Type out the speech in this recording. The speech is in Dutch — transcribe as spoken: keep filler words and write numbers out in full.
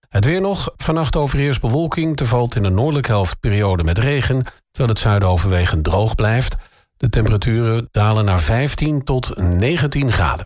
Het weer nog. Vannacht overheerst bewolking. Er valt in de noordelijke helft periode met regen, terwijl het zuiden overwegend droog blijft. De temperaturen dalen naar vijftien tot negentien graden.